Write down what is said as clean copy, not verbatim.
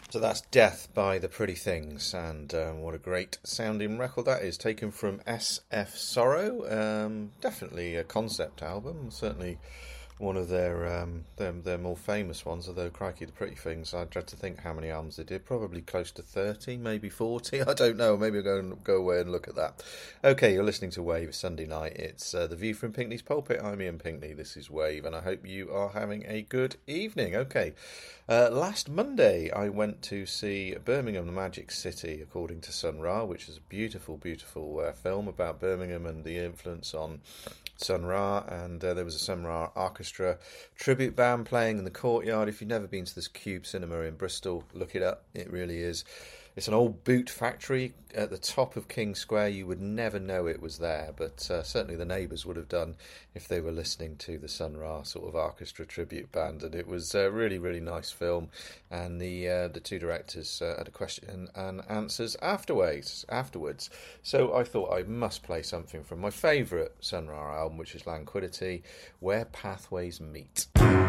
So that's Death by the Pretty Things, and what a great sounding record that is, taken from SF Sorrow. Definitely a concept album, certainly one of their more famous ones, although crikey, the Pretty Things, I dread to think how many albums they did, probably close to 30, maybe 40, I don't know, maybe I'll go away and look at that. Okay, you're listening to Wave Sunday night, it's The View from Pinkney's Pulpit. I'm Ian Pinkney, this is Wave, and I hope you are having a good evening. Okay, last Monday I went to see Birmingham the Magic City, according to Sun Ra, which is a beautiful, beautiful film about Birmingham and the influence on Sun Ra, and there was a Sun Ra orchestra tribute band playing in the courtyard. If you've never been to this Cube Cinema in Bristol, look it up. It really is. It's an old boot factory at the top of King Square. You would never know it was there, but certainly the neighbours would have done if they were listening to the Sun Ra sort of orchestra tribute band. And it was a really, really nice film. And the two directors had a question and answers afterwards. So I thought I must play something from my favourite Sun Ra album, which is Languidity, Where Pathways Meet.